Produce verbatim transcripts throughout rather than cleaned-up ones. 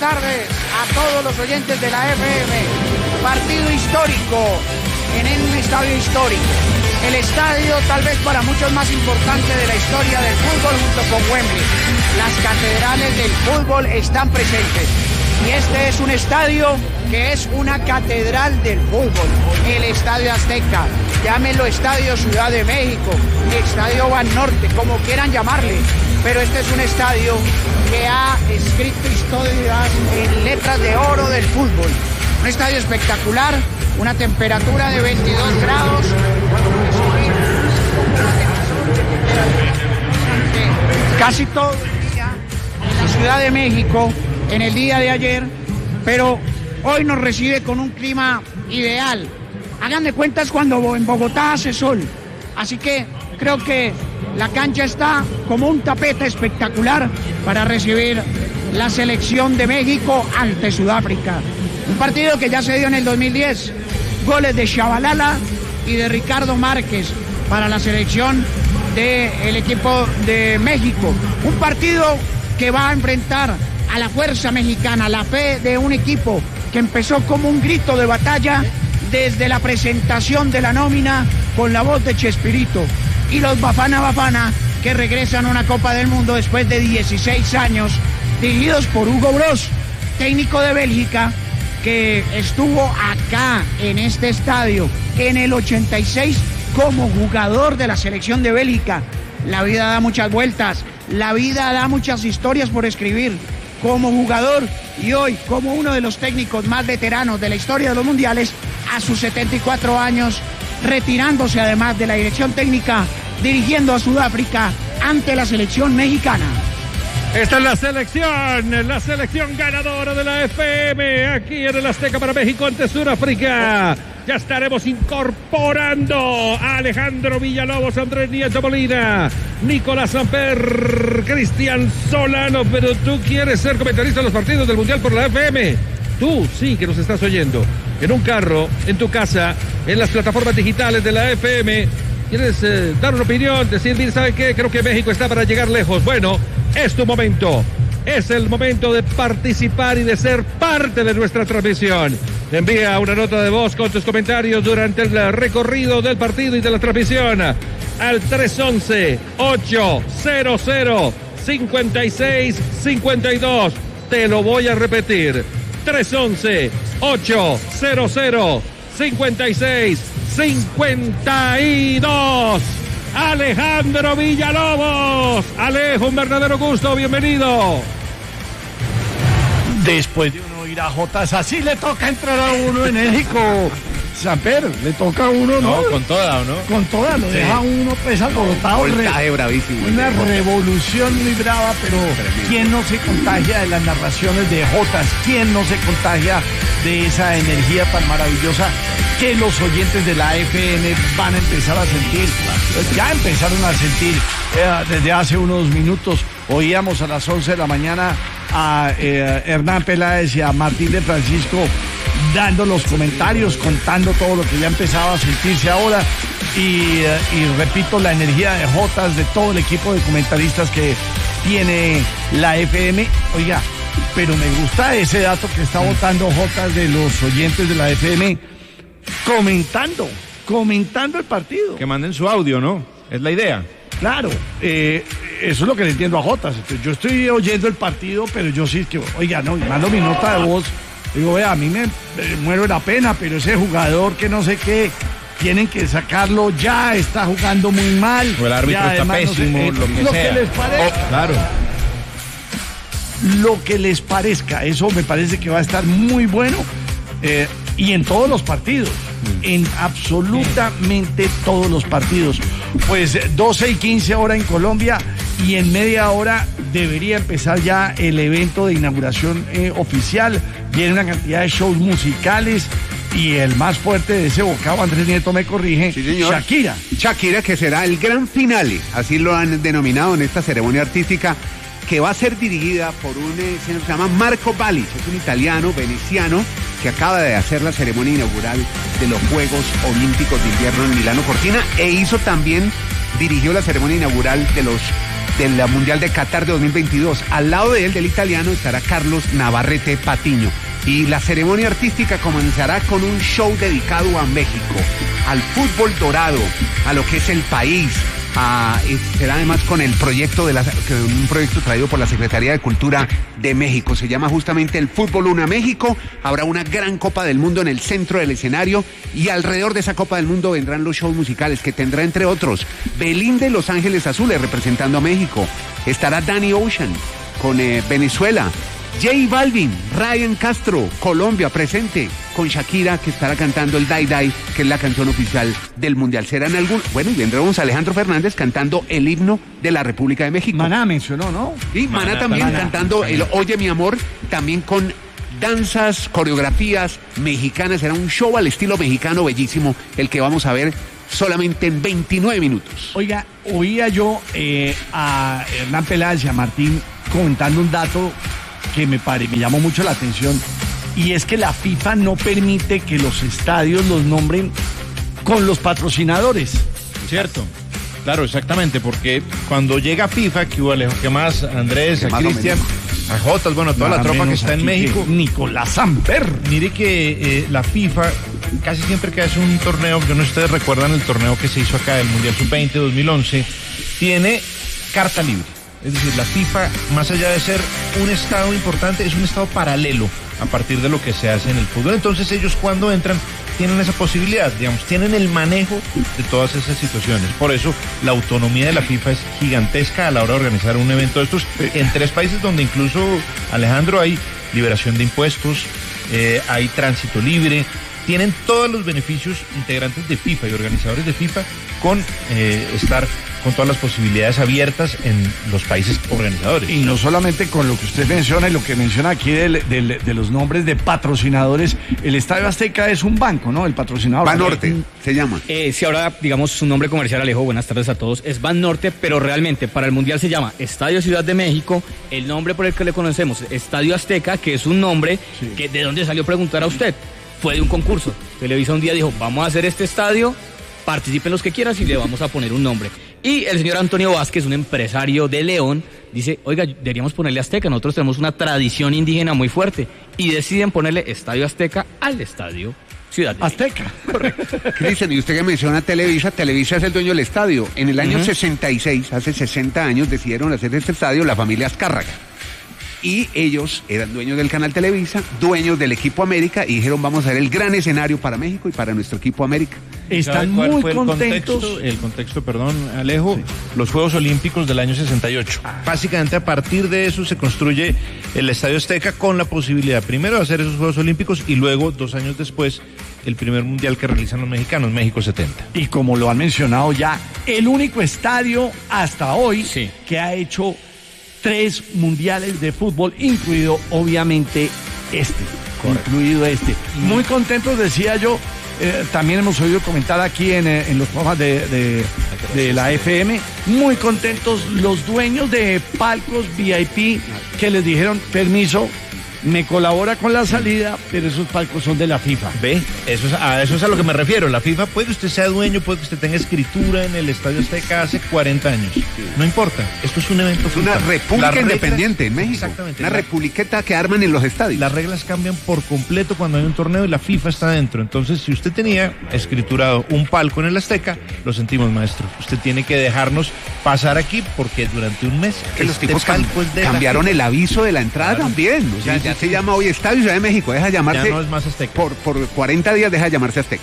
tardes a todos los oyentes de la F M. Partido histórico en un estadio histórico. El estadio tal vez para muchos más importante de la historia del fútbol junto con Wembley. Las catedrales del fútbol están presentes. Y este es un estadio que es una catedral del fútbol. El Estadio Azteca, llámenlo Estadio Ciudad de México, Estadio Banorte, como quieran llamarle. Pero este es un estadio que ha escrito historias en letras de oro del fútbol. Un estadio espectacular, una temperatura de veintidós grados. Casi todo el día en la Ciudad de México, en el día de ayer, pero hoy nos recibe con un clima ideal. Hagan de cuentas cuando en Bogotá hace sol. Así que creo que la cancha está como un tapete espectacular para recibir la selección de México ante Sudáfrica. Un partido que ya se dio en el dos mil diez. Goles de Shabalala y de Ricardo Márquez para la selección del equipo de México. Un partido que va a enfrentar a la fuerza mexicana, la fe de un equipo que empezó como un grito de batalla desde la presentación de la nómina con la voz de Chespirito. Y los Bafana Bafana que regresan a una Copa del Mundo después de dieciséis años, dirigidos por Hugo Broos, técnico de Bélgica, que estuvo acá en este estadio en el ochenta y seis como jugador de la selección de Bélgica. La vida da muchas vueltas, la vida da muchas historias por escribir. Como jugador y hoy como uno de los técnicos más veteranos de la historia de los mundiales, a sus setenta y cuatro años, retirándose además de la dirección técnica, dirigiendo a Sudáfrica ante la selección mexicana. Esta es la selección, la selección ganadora de la F M, aquí en el Azteca para México ante Sudáfrica. Ya estaremos incorporando a Alejandro Villalobos, Andrés Nieto Molina, Nicolás Samper, Cristian Solano. Pero tú quieres ser comentarista de los partidos del Mundial por la F M. Tú sí que nos estás oyendo. En un carro, en tu casa, en las plataformas digitales de la F M. ¿Quieres eh, dar una opinión? Decir, mire, ¿sabe qué? Creo que México está para llegar lejos. Bueno, es tu momento. Es el momento de participar y de ser parte de nuestra transmisión. Envía una nota de voz con tus comentarios durante el recorrido del partido y de la transmisión al tres once, ochocientos, cincuenta y seis cincuenta y dos. Te lo voy a repetir. tres once, ochocientos, cincuenta y seis cincuenta y dos. Alejandro Villalobos. Alejo, un verdadero gusto, bienvenido. Después de uno ir a Jotas, así le toca entrar a uno en México. Samper, le toca a uno, ¿no? No, con toda, ¿no? Con toda, lo sí. Deja uno pues alborotado. Voltaje bravísimo. Una revolución muy brava, pero tremendo. ¿Quién no se contagia de las narraciones de Jotas? ¿Quién no se contagia de esa energía tan maravillosa que los oyentes de la F M van a empezar a sentir? Pues ya empezaron a sentir eh, desde hace unos minutos. Oíamos a las once de la mañana a eh, Hernán Peláez y a Martín de Francisco dando los comentarios, contando todo lo que ya empezaba a sentirse ahora y, eh, y repito, la energía de Jotas, de todo el equipo de comentaristas que tiene la F M. Oiga, pero me gusta ese dato que está botando Jotas de los oyentes de la F M comentando, comentando el partido. Que manden su audio, ¿no? Es la idea. Claro, eh, eso es lo que le entiendo a Jotas. Entonces, yo estoy oyendo el partido, pero yo sí que, oiga, no, mando mi nota de voz. Digo, vea, a mí me, me muero de la pena, pero ese jugador que no sé qué, tienen que sacarlo ya, está jugando muy mal. O el árbitro ya, está además, pésimo, no sé, eh, lo que lo sea. Que les parezca. Oh, claro. Lo que les parezca, eso me parece que va a estar muy bueno. Eh, y en todos los partidos, en absolutamente todos los partidos. Pues doce y quince ahora en Colombia y en media hora debería empezar ya el evento de inauguración eh, oficial. Viene una cantidad de shows musicales y el más fuerte de ese bocado, Andrés Nieto me corrige, sí, señor. Shakira. Shakira, que será el gran finale, así lo han denominado en esta ceremonia artística, que va a ser dirigida por un eh, señor que se llama Marco Balis, es un italiano, veneciano, que acaba de hacer la ceremonia inaugural de los Juegos Olímpicos de Invierno en Milano Cortina, e hizo también, dirigió la ceremonia inaugural de los del Mundial de Qatar de dos mil veintidós. Al lado de él, del italiano, estará Carlos Navarrete Patiño. Y la ceremonia artística comenzará con un show dedicado a México, al fútbol dorado, a lo que es el país. A, será además con el proyecto de la, un proyecto traído por la Secretaría de Cultura de México. Se llama justamente el Fútbol Una México. Habrá una gran Copa del Mundo en el centro del escenario y alrededor de esa Copa del Mundo vendrán los shows musicales que tendrá entre otros Belinda y Los Ángeles Azules representando a México. Estará Danny Ocean con eh, Venezuela. J Balvin, Ryan Castro, Colombia presente, con Shakira que estará cantando el Dai Dai, que es la canción oficial del Mundial. Serán algún, bueno, y vendremos a Alejandro Fernández cantando el himno de la República de México. Maná mencionó, ¿no? Y Maná, Maná también Maná. cantando el Oye Mi Amor, también con danzas, coreografías mexicanas. Será un show al estilo mexicano bellísimo, el que vamos a ver solamente en veintinueve minutos. Oiga, oía yo eh, a Hernán Peláez y a Martín comentando un dato que me, pare, me llamó mucho la atención, y es que la FIFA no permite que los estadios los nombren con los patrocinadores. Cierto, claro, exactamente, porque cuando llega FIFA, que hubo Alejo, que más, Andrés, a Cristian, a Jotas, bueno, toda la tropa que está en México. Nicolás Samper. Mire que eh, la FIFA casi siempre que hace un torneo, que no ustedes recuerdan el torneo que se hizo acá del Mundial sub veinte dos mil once, tiene carta libre. Es decir, la FIFA, más allá de ser un estado importante, es un estado paralelo a partir de lo que se hace en el fútbol. Entonces ellos cuando entran tienen esa posibilidad, digamos, tienen el manejo de todas esas situaciones. Por eso la autonomía de la FIFA es gigantesca a la hora de organizar un evento de estos en tres países donde incluso, Alejandro, hay liberación de impuestos, eh, hay tránsito libre, tienen todos los beneficios integrantes de FIFA y organizadores de FIFA con eh, estar con todas las posibilidades abiertas en los países organizadores. Y no solamente con lo que usted menciona y lo que menciona aquí de, de, de los nombres de patrocinadores. El Estadio Azteca es un banco, ¿no? El patrocinador. Banorte eh, se llama. Eh, si ahora, digamos, su nombre comercial, Alejo, buenas tardes a todos, es Banorte, pero realmente para el Mundial se llama Estadio Ciudad de México. El nombre por el que le conocemos, Estadio Azteca, que es un nombre sí. que de dónde salió, preguntar a usted. Fue de un concurso. Televisa un día dijo, vamos a hacer este estadio, participen los que quieras y le vamos a poner un nombre. Y el señor Antonio Vázquez, un empresario de León, dice, oiga, deberíamos ponerle Azteca, nosotros tenemos una tradición indígena muy fuerte. Y deciden ponerle Estadio Azteca al Estadio Ciudad de Azteca. Correcto. Cristian, y usted que menciona Televisa, Televisa es el dueño del estadio. En el año uh-huh. sesenta y seis, hace sesenta años, decidieron hacer este estadio la familia Azcárraga. Y ellos eran dueños del canal Televisa, dueños del equipo América, y dijeron, vamos a hacer el gran escenario para México y para nuestro equipo América. Están muy fue el contentos. Contexto, el contexto, perdón, Alejo, sí. Los Juegos Olímpicos del año sesenta y ocho. Básicamente a partir de eso se construye el Estadio Azteca con la posibilidad primero de hacer esos Juegos Olímpicos y luego, dos años después, el primer mundial que realizan los mexicanos, México setenta. Y como lo han mencionado ya, el único estadio hasta hoy sí. que ha hecho tres mundiales de fútbol, incluido obviamente este, Correcto. incluido este. Muy contentos, decía yo, eh, también hemos oído comentar aquí en, en los programas de, de, de la F M, muy contentos los dueños de palcos V I P que les dijeron, permiso, me colabora con la salida, pero esos palcos son de la FIFA. ¿Ve? Eso es, a eso es a lo que me refiero. La FIFA, puede que usted sea dueño, puede que usted tenga escritura en el Estadio Azteca hace cuarenta años. No importa. Esto es un evento. Es una república reglas, independiente en México. Exactamente. Una la, republiqueta que arman en los estadios. Las reglas cambian por completo cuando hay un torneo y la FIFA está dentro. Entonces, si usted tenía escriturado un palco en el Azteca, lo sentimos, maestro. Usted tiene que dejarnos pasar aquí porque durante un mes que este los tipos cam cambiaron el aviso de la entrada claro. también. O sea, ya, ya se llama hoy Estadio Ciudad de México, deja llamarse. Ya no es más Azteca. Por, por cuarenta días deja de llamarse Azteca.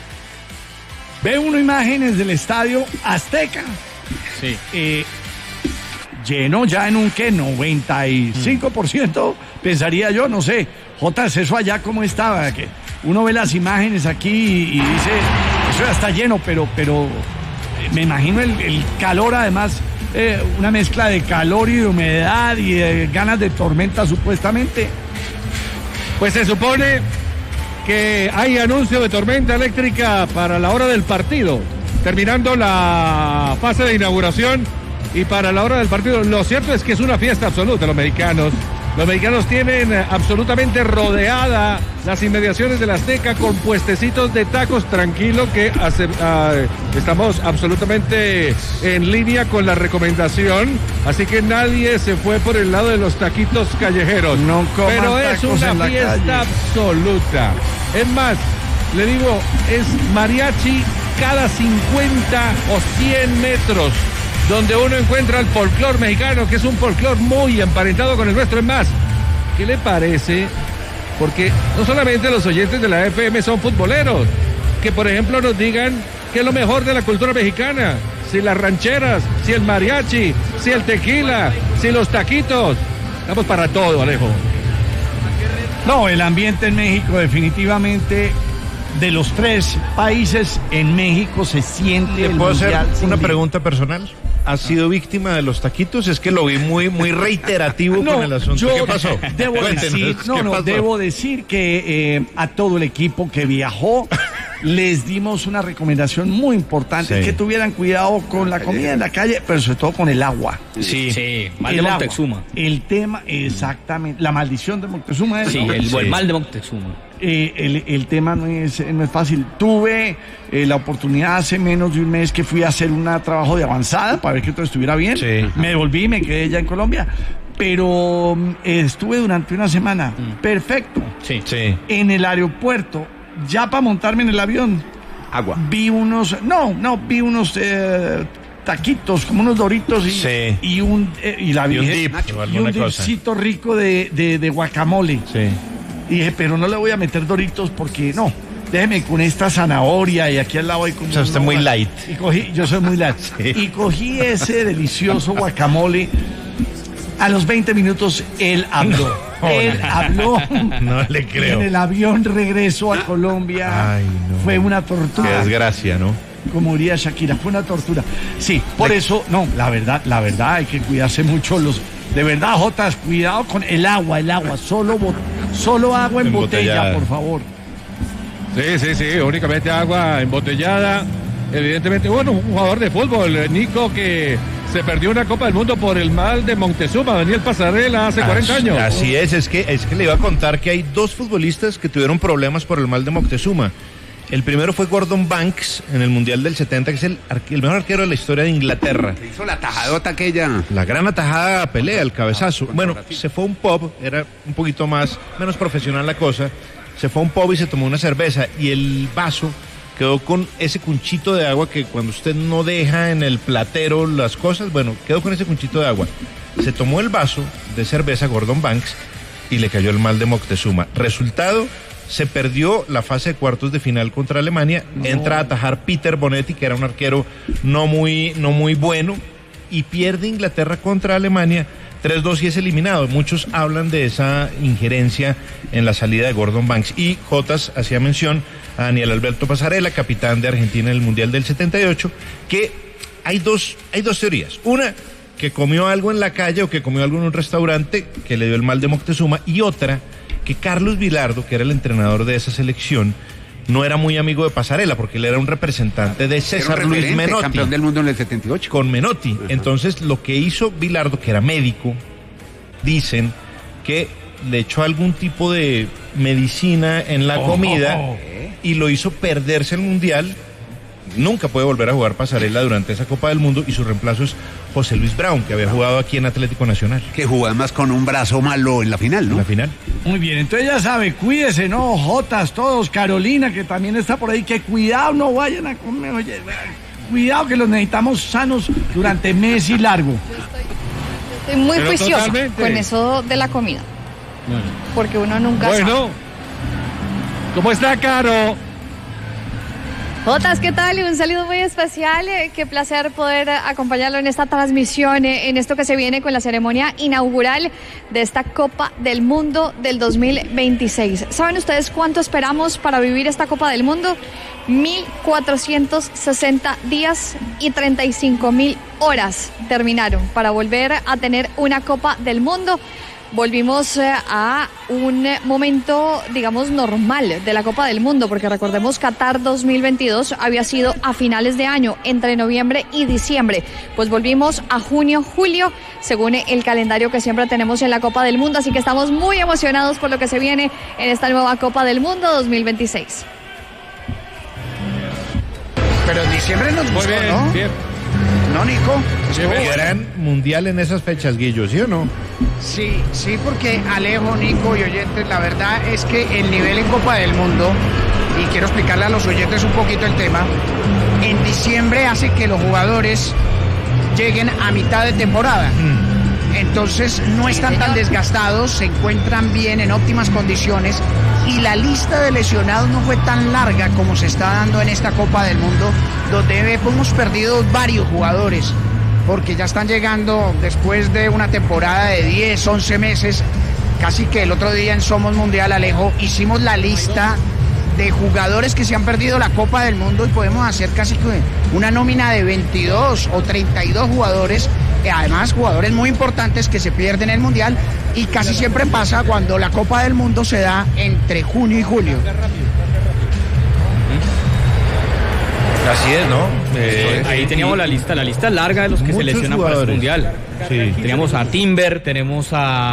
Ve uno imágenes del Estadio Azteca. Sí. Eh, lleno ya en un ¿qué? noventa y cinco por ciento, mm. pensaría yo, no sé. Jotas, eso allá cómo estaba, que uno ve las imágenes aquí y, y dice, eso ya está lleno, pero, pero me imagino el, el calor además. Eh, una mezcla de calor y de humedad y de ganas de tormenta supuestamente. Pues se supone que hay anuncio de tormenta eléctrica para la hora del partido, terminando la fase de inauguración y para la hora del partido. Lo cierto es que es una fiesta absoluta. Los mexicanos Los mexicanos tienen absolutamente rodeada las inmediaciones de la Azteca con puestecitos de tacos. Tranquilo que hace, uh, estamos absolutamente en línea con la recomendación, así que nadie se fue por el lado de los taquitos callejeros. No coman Pero es tacos en una la fiesta calle. absoluta. Es más, le digo, es mariachi cada cincuenta o cien metros, donde uno encuentra el folclor mexicano, que es un folclor muy emparentado con el nuestro. Es más, ¿qué le parece? Porque no solamente los oyentes de la F M son futboleros, que por ejemplo nos digan qué es lo mejor de la cultura mexicana, si las rancheras, si el mariachi, si el tequila, si los taquitos. Estamos para todo, Alejo. No, el ambiente en México definitivamente, de los tres países, en México se siente ¿Le el puedo hacer mundial sin una límite. pregunta personal? ¿Has sido víctima de los taquitos? Es que lo vi muy, muy reiterativo No, con el asunto. yo ¿Qué pasó? Debo Cuéntenos, decir, no, ¿qué no, pasó? debo decir que eh, a todo el equipo que viajó les dimos una recomendación muy importante, Sí. que tuvieran cuidado con la comida en la calle, pero sobre todo con el agua. Sí, sí, mal El de agua. Moctezuma. El tema, exactamente, la maldición de Moctezuma. ¿es, Sí, no? el, Sí. el mal de Moctezuma. Eh, el, el tema no es, no es fácil. Tuve eh, la oportunidad hace menos de un mes que fui a hacer un trabajo de avanzada para ver que todo estuviera bien. Sí. Me devolví, me quedé ya en Colombia. Pero mm, estuve durante una semana. Perfecto. Sí. Sí. En el aeropuerto, ya para montarme en el avión, Agua. vi unos, no, no, vi unos eh, taquitos, como unos doritos y, Sí. y un eh, y la Y un vi- dip Nacho, o y alguna un cosa. dipcito rico de, de, de guacamole. Sí. Y dije, pero no le voy a meter doritos porque no. Déjeme con esta zanahoria y aquí al lado hay como. O sea, usted una- muy light. Y cogí, yo soy muy light. Sí. Y cogí ese delicioso guacamole. A los veinte minutos él habló. No, él no. habló. No le creo. En el avión regreso a Colombia. Ay, no. Fue una Qué tortura. desgracia, ¿no? Como diría Shakira, fue una tortura. Sí, por Le- eso, no, la verdad, la verdad, hay que cuidarse mucho los. De verdad, Jotas, cuidado con el agua, el agua, solo, bo- solo agua en Embotellada. botella, por favor. Sí, sí, sí, únicamente agua embotellada. Evidentemente, bueno, un jugador de fútbol, eh, Nico, que se perdió una Copa del Mundo por el mal de Moctezuma, Daniel Pasarela, hace cuarenta Así- años. Así es, es que, es que le iba a contar que hay dos futbolistas que tuvieron problemas por el mal de Moctezuma. El primero fue Gordon Banks en el Mundial del setenta, que es el, arque- el mejor arquero de la historia de Inglaterra. Se hizo la tajadota aquella. La gran atajada a pelea, el cabezazo. Bueno, se fue a un pub, era un poquito más, menos profesional la cosa. Se fue a un pub y se tomó una cerveza y el vaso quedó con ese cunchito de agua que cuando usted no deja en el platero las cosas, bueno, quedó con ese cunchito de agua. Se tomó el vaso de cerveza Gordon Banks y le cayó el mal de Moctezuma. Resultado, se perdió la fase de cuartos de final contra Alemania. Entra a atajar Peter Bonetti, que era un arquero no muy, no muy bueno, y pierde Inglaterra contra Alemania tres dos y es eliminado. Muchos hablan de esa injerencia en la salida de Gordon Banks. Y Jotas hacía mención a Daniel Alberto Pasarela, capitán de Argentina en el Mundial del setenta y ocho, que hay dos, hay dos teorías. Una, que comió algo en la calle o que comió algo en un restaurante que le dio el mal de Moctezuma, y otra, que Carlos Vilardo, que era el entrenador de esa selección, no era muy amigo de Pasarela, porque él era un representante de Era César un Luis referente, Menotti. campeón del mundo en el setenta y ocho. Con Menotti. Entonces, lo que hizo Vilardo, que era médico, dicen que le echó algún tipo de medicina en la Oh. comida y lo hizo perderse el Mundial. Nunca puede volver a jugar Pasarela durante esa Copa del Mundo y su reemplazo es José Luis Brown, que había jugado aquí en Atlético Nacional. Que jugó además con un brazo malo en la final, En ¿no? la final. Muy bien, entonces ya sabe, cuídese, ¿no? Jotas, todos, Carolina, que también está por ahí, que cuidado, no vayan a comer, oye, cuidado que los necesitamos sanos durante mes y largo. Estoy muy Pero juiciosa totalmente. con eso de la comida. Porque uno nunca sabe. Bueno, ¿cómo está, Caro? Jotas, ¿qué tal? Y un saludo muy especial. Eh, Qué placer poder eh, acompañarlo en esta transmisión, eh, en esto que se viene con la ceremonia inaugural de esta Copa del Mundo del dos mil veintiséis. ¿Saben ustedes cuánto esperamos para vivir esta Copa del Mundo? mil cuatrocientos sesenta días y treinta y cinco mil horas terminaron para volver a tener una Copa del Mundo. volvimos eh, a un momento, digamos, normal de la Copa del Mundo, porque recordemos Qatar dos mil veintidós había sido a finales de año, entre noviembre y diciembre. Pues volvimos a junio, julio, según el calendario que siempre tenemos en la Copa del Mundo, así que estamos muy emocionados por lo que se viene en esta nueva Copa del Mundo dos mil veintiséis. Pero en diciembre nos gustó, Muy bien, ¿no? bien. ¿No, Nico? Bien, bien. Gran mundial en esas fechas, Guillo, ¿sí o no? Sí, sí, porque Alejo, Nico y oyentes, la verdad es que el nivel en Copa del Mundo, y quiero explicarle a los oyentes un poquito el tema, en diciembre hace que los jugadores lleguen a mitad de temporada. Mm. Entonces no están tan desgastados, se encuentran bien, en óptimas condiciones, y la lista de lesionados no fue tan larga como se está dando en esta Copa del Mundo, donde hemos perdido varios jugadores, porque ya están llegando después de una temporada de diez, once meses, casi que el otro día en Somos Mundial, Alejo, hicimos la lista de jugadores que se han perdido la Copa del Mundo y podemos hacer casi que una nómina de veintidós o treinta y dos jugadores, además jugadores muy importantes que se pierden el Mundial, y casi siempre pasa cuando la Copa del Mundo se da entre junio y julio. Así es, ¿no? Eh, Ahí teníamos la lista, la lista larga de los que se lesionan para el Mundial. Sí. Teníamos a Timber, tenemos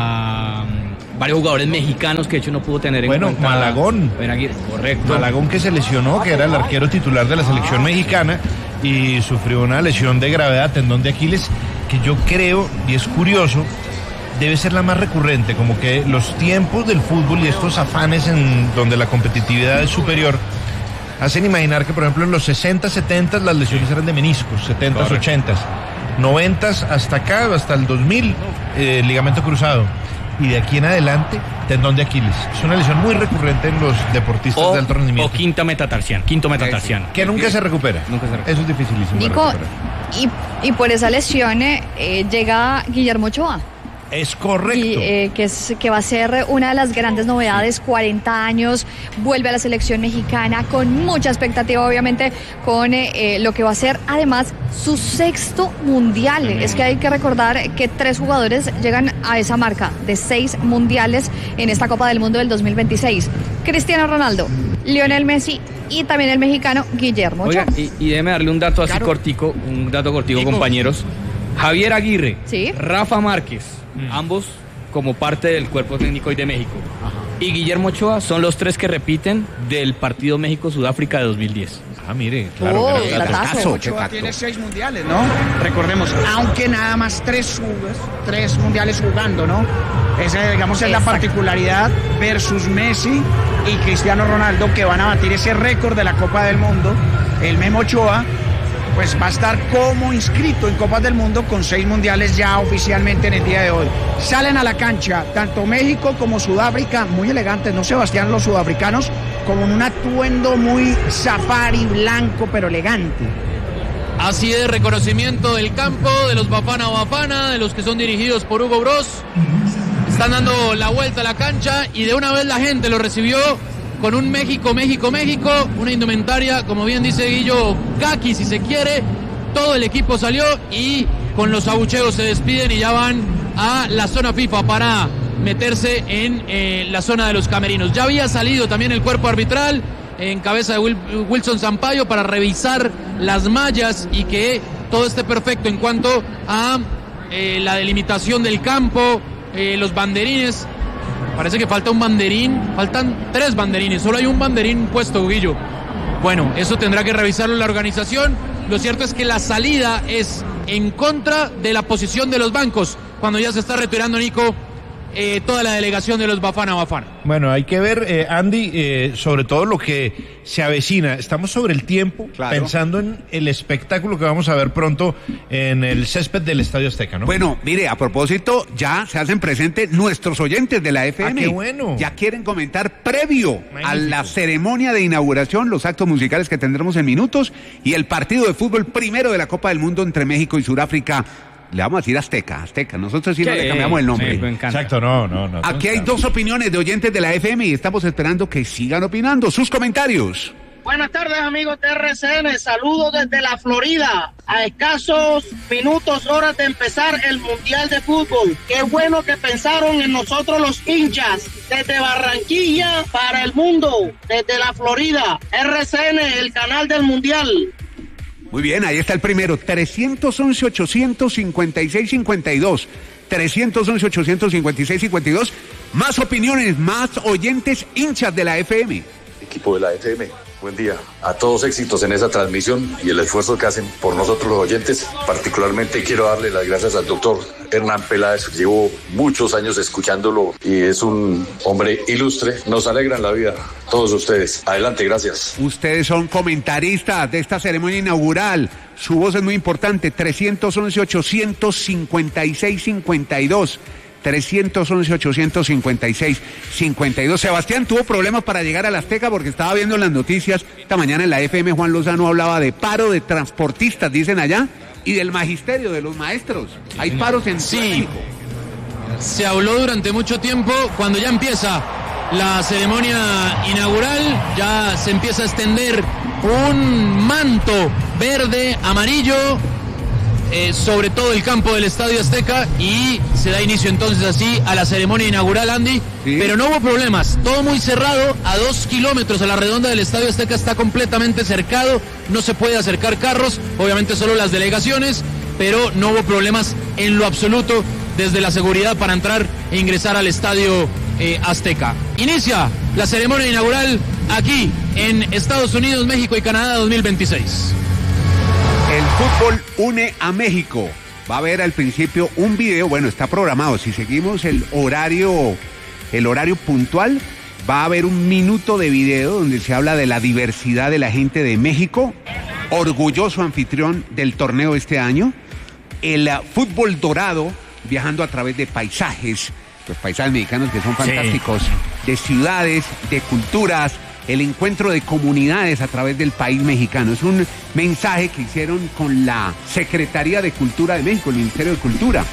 a um, varios jugadores mexicanos que de hecho no pudo tener en bueno, cuenta. Malagón. Correcto. Malagón, que se lesionó, que era el arquero titular de la selección mexicana y sufrió una lesión de gravedad, tendón de Aquiles, que yo creo, y es curioso, debe ser la más recurrente, como que los tiempos del fútbol y estos afanes en donde la competitividad es superior hacen imaginar que, por ejemplo, en los sesenta, setenta las lesiones eran de meniscos, setenta, ochenta, noventa hasta acá, hasta el dos mil, eh, ligamento cruzado, y de aquí en adelante, tendón de Aquiles. Es una lesión muy recurrente en los deportistas O, de alto rendimiento. o quinta metatarsiano, quinto metatarsiano. Que nunca se recupera. Nunca se recupera. Eso es dificilísimo. de Nico, recuperar. y, y por esa lesión eh, llega Guillermo Ochoa. Es correcto. Y, eh, que, es, que va a ser una de las grandes novedades, cuarenta años, vuelve a la selección mexicana con mucha expectativa, obviamente, con eh, lo que va a ser además su sexto mundial. Mm. Es que hay que recordar que tres jugadores llegan a esa marca de seis mundiales en esta Copa del Mundo del dos mil veintiséis. Cristiano Ronaldo, Lionel Messi y también el mexicano Guillermo Ochoa. Oiga, y, y déjeme darle un dato así claro. cortico, un dato cortico, Nico. Compañeros. Javier Aguirre, ¿sí? Rafa Márquez, mm. ambos como parte del cuerpo técnico hoy de México. Ajá. Y Guillermo Ochoa son los tres que repiten del partido México-Sudáfrica de dos mil diez. Ah, mire, claro. Oh, claro, datazo. Ochoa tiene seis mundiales, ¿no? Recordemos, aunque nada más tres, tres mundiales jugando, ¿no? Esa, digamos, es la particularidad versus Messi y Cristiano Ronaldo, que van a batir ese récord de la Copa del Mundo. El Memo Ochoa pues va a estar como inscrito en Copas del Mundo con seis mundiales ya oficialmente en el día de hoy. Salen a la cancha tanto México como Sudáfrica, muy elegantes, ¿no, Sebastián? Los sudafricanos como en un atuendo muy safari, blanco, pero elegante. Así es, reconocimiento del campo, de los Bafana Bafana, de los que son dirigidos por Hugo Bros. Están dando la vuelta a la cancha y de una vez la gente lo recibió con un México, México, México, una indumentaria, como bien dice Guillo, kaki si se quiere. Todo el equipo salió y con los abucheos se despiden y ya van a la zona FIFA para meterse en eh, la zona de los camerinos. Ya había salido también el cuerpo arbitral en cabeza de Will, Wilson Sampaio para revisar las mallas y que todo esté perfecto en cuanto a eh, la delimitación del campo, eh, los banderines. Parece que falta un banderín, faltan tres banderines, solo hay un banderín puesto, Guillo. Bueno, eso tendrá que revisarlo la organización. Lo cierto es que la salida es en contra de la posición de los bancos, cuando ya se está retirando, Nico, eh, toda la delegación de los Bafana Bafana. Bueno, hay que ver, eh, Andy, eh, sobre todo lo que se avecina. Estamos sobre el tiempo, claro, pensando en el espectáculo que vamos a ver pronto en el césped del Estadio Azteca, ¿no? Bueno, mire, a propósito, ya se hacen presentes nuestros oyentes de la F M. Ah, qué bueno. Ya quieren comentar previo Magnífico. a la ceremonia de inauguración, los actos musicales que tendremos en minutos y el partido de fútbol primero de la Copa del Mundo entre México y Sudáfrica. Le vamos a decir Azteca, Azteca. Nosotros sí no le cambiamos el nombre. Sí, me encanta. Exacto, no, no, no. Aquí hay dos opiniones de oyentes de la F M y estamos esperando que sigan opinando. Sus comentarios. Buenas tardes, amigos de R C N. Saludos desde la Florida. A escasos minutos, horas de empezar el Mundial de Fútbol. Qué bueno que pensaron en nosotros los hinchas. Desde Barranquilla para el mundo. Desde la Florida. R C N, el canal del Mundial. Muy bien, ahí está el primero. tres once, ochocientos cincuenta y seis, cincuenta y dos. tres once, ochocientos cincuenta y seis, cincuenta y dos. Más opiniones, más oyentes hinchas de la F M. Equipo de la F M, buen día. A todos éxitos en esa transmisión y el esfuerzo que hacen por nosotros los oyentes. Particularmente quiero darle las gracias al doctor Hernán Peláez. Llevo muchos años escuchándolo y es un hombre ilustre. Nos alegran la vida todos ustedes. Adelante, gracias. Ustedes son comentaristas de esta ceremonia inaugural. Su voz es muy importante. tres once, ochocientos cincuenta y seis, cincuenta y dos. tres once, ochocientos cincuenta y seis, cincuenta y dos. Sebastián tuvo problemas para llegar a la Azteca porque estaba viendo en las noticias. Esta mañana en la F M Juan Lozano hablaba de paro de transportistas, dicen allá, y del magisterio, de los maestros. Hay paros en sí. México. Se habló durante mucho tiempo. Cuando ya empieza la ceremonia inaugural, ya se empieza a extender un manto verde, amarillo, Eh, sobre todo el campo del Estadio Azteca, y se da inicio entonces así a la ceremonia inaugural, Andy. Sí. Pero no hubo problemas, todo muy cerrado, a dos kilómetros a la redonda del Estadio Azteca está completamente cercado, no se puede acercar carros, obviamente solo las delegaciones, pero no hubo problemas en lo absoluto desde la seguridad para entrar e ingresar al Estadio eh, Azteca. Inicia la ceremonia inaugural aquí en Estados Unidos, México y Canadá dos mil veintiséis. El fútbol une a México. Va a haber al principio un video, bueno, está programado. Si seguimos el horario, el horario puntual, va a haber un minuto de video donde se habla de la diversidad de la gente de México, orgulloso anfitrión del torneo este año. El uh, fútbol dorado, viajando a través de paisajes, los paisajes mexicanos que son fantásticos, sí. De ciudades, de culturas, el encuentro de comunidades a través del país mexicano. Es un mensaje que hicieron con la Secretaría de Cultura de México, el Ministerio de Cultura.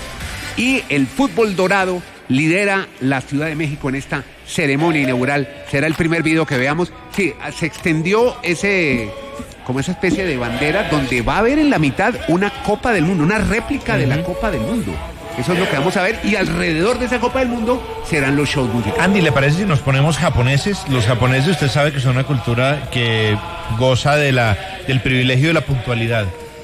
Y el fútbol dorado lidera la Ciudad de México en esta ceremonia inaugural. Será el primer video que veamos. Sí, se extendió ese, como esa especie de bandera donde va a haber en la mitad una Copa del Mundo, una réplica uh-huh. de la Copa del Mundo. Eso es lo que vamos a ver, y alrededor de esa Copa del Mundo serán los shows musicales. Andy, ¿le parece si nos ponemos japoneses? Los japoneses, usted sabe que son una cultura que goza de la, del privilegio de la puntualidad.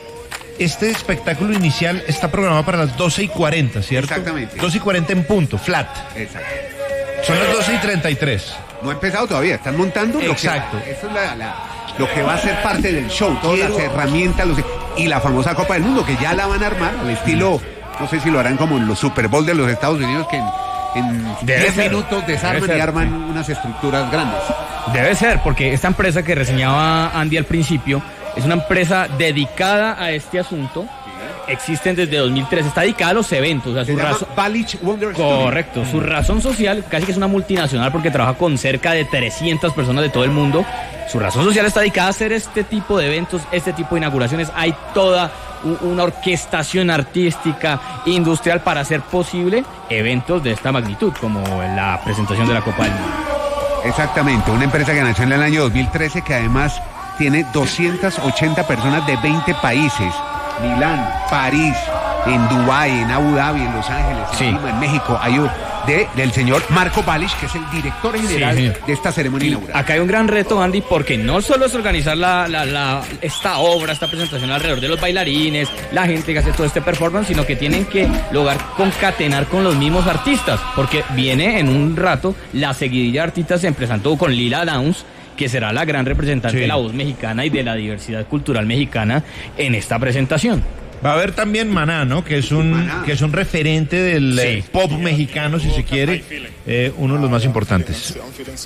Este espectáculo inicial está programado para las doce y cuarenta, ¿cierto? Exactamente. doce y cuarenta en punto, flat. Exacto. Son las doce y treinta y tres. No ha empezado todavía, están montando. Exacto. Lo que, eso es la, la, lo que va a ser parte del show, todas Quiero... las herramientas, los, y la famosa Copa del Mundo, que ya la van a armar al estilo... No sé si lo harán como en los Super Bowl de los Estados Unidos, que en, en diez minutos desarman y arman sí. unas estructuras grandes. Debe ser, porque esta empresa que reseñaba Andy al principio es una empresa dedicada a este asunto. Existen desde dos mil tres, está dedicada a los eventos. O sea, su razón... Balich Wonder Correcto, Studio. Su razón social casi que es una multinacional porque trabaja con cerca de trescientas personas de todo el mundo. Su razón social está dedicada a hacer este tipo de eventos, este tipo de inauguraciones. Hay toda una orquestación artística, industrial, para hacer posible eventos de esta magnitud, como la presentación de la Copa del Mundo. Exactamente, una empresa que nació en el año dos mil trece, que además tiene doscientas ochenta personas de veinte países. Milán, París, en Dubái, en Abu Dhabi, en Los Ángeles, en sí. Lima, en México. Hay un, de, del señor Marco Balich, que es el director general sí, de esta ceremonia inaugural. Acá hay un gran reto, Andy, porque no solo es organizar la, la, la, esta obra, esta presentación alrededor de los bailarines, la gente que hace todo este performance, sino que tienen que lograr concatenar con los mismos artistas, porque viene en un rato la seguidilla de artistas, empezando con Lila Downs, que será la gran representante sí. de la voz mexicana y de la diversidad cultural mexicana en esta presentación. Va a haber también Maná, ¿no? Que es un Maná. que es un referente del sí. eh, pop mexicano, si se quiere, eh, uno de los más importantes.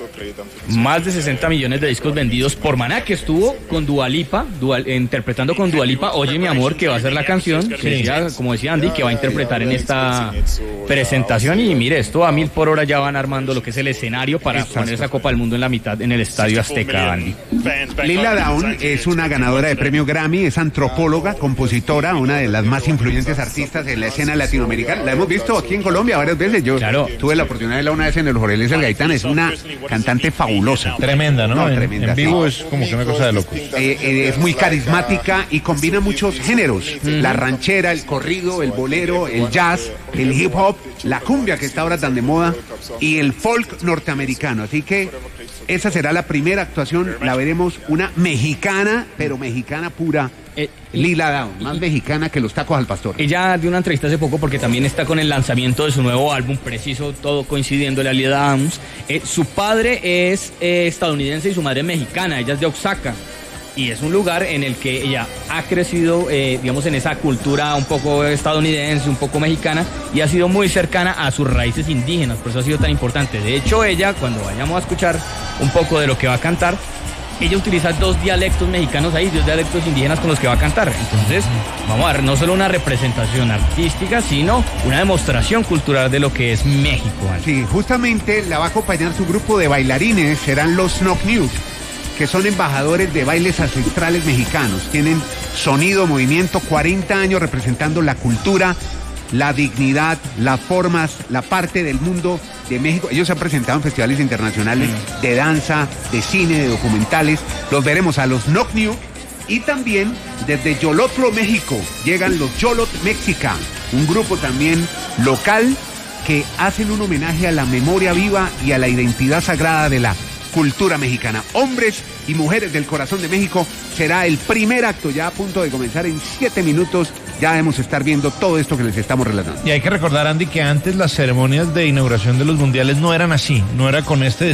Más de sesenta millones de discos vendidos por Maná, que estuvo con Dua Lipa, Dua, eh, interpretando con Dua Lipa Oye mi amor, que va a ser la canción, que decía, como decía Andy, que va a interpretar en esta presentación. Y mire, esto a mil por hora ya van armando lo que es el escenario para Exacto. poner esa Copa del Mundo en la mitad en el Estadio Azteca, Andy. Lila Downs es una ganadora de premio Grammy, es antropóloga, compositora, una de las más influyentes artistas en la escena latinoamericana. La hemos visto aquí en Colombia varias veces. Yo claro. tuve la oportunidad de verla una vez en el Jorge El Gaitán. Es una cantante fabulosa. Tremenda, ¿no? no en, tremenda. En vivo sí. es como que una cosa de loco. Eh, eh, es muy carismática y combina muchos géneros. Uh-huh. La ranchera, el corrido, el bolero, el jazz, el hip hop, la cumbia que está ahora tan de moda y el folk norteamericano. Así que esa será la primera actuación. La veremos una mexicana, pero mexicana pura. Eh, Lila Downs, más mexicana que los tacos al pastor. Ella dio una entrevista hace poco porque también está con el lanzamiento de su nuevo álbum, preciso, todo coincidiéndole a Lila Downs. Eh, su padre es eh, estadounidense y su madre es mexicana, ella es de Oaxaca. Y es un lugar en el que ella ha crecido, eh, digamos, en esa cultura un poco estadounidense, un poco mexicana, y ha sido muy cercana a sus raíces indígenas, por eso ha sido tan importante. De hecho, ella, cuando vayamos a escuchar un poco de lo que va a cantar, ella utiliza dos dialectos mexicanos ahí, dos dialectos indígenas con los que va a cantar. Entonces, vamos a ver, no solo una representación artística, sino una demostración cultural de lo que es México. Sí, justamente la va a acompañar su grupo de bailarines, serán los Knock News, que son embajadores de bailes ancestrales mexicanos. Tienen sonido, movimiento, cuarenta años representando la cultura, la dignidad, las formas, la parte del mundo de México. Ellos se han presentado en festivales internacionales mm. de danza, de cine, de documentales. Los veremos a los Knock New. Y también desde Yolotlo, México, llegan los Yolot Mexica, un grupo también local que hacen un homenaje a la memoria viva y a la identidad sagrada de la cultura mexicana. Hombres y mujeres del corazón de México será el primer acto, ya a punto de comenzar en siete minutos. Ya debemos estar viendo todo esto que les estamos relatando. Y hay que recordar, Andy, que antes las ceremonias de inauguración de los mundiales no eran así, no era con este